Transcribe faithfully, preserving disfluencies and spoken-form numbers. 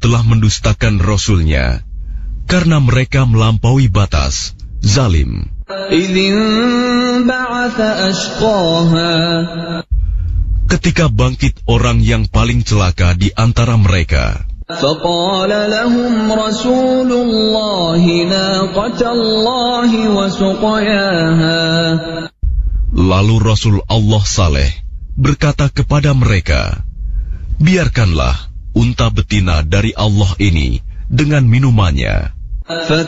telah mendustakan Rasulnya, karena mereka melampaui batas, zalim. Ketika bangkit orang yang paling celaka di antara mereka, فقال لهم رسول الله ناقة الله وسقياها. Lalu Rasul Allah Saleh berkata kepada mereka, biarkanlah unta betina dari Allah ini dengan minumannya.